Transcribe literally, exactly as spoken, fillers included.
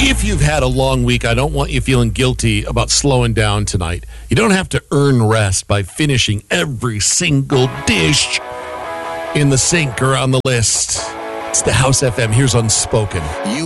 If you've had a long week, I don't want you feeling guilty about slowing down tonight. You don't have to earn rest by finishing every single dish in the sink or on the list. It's the House F M. Here's Unspoken. You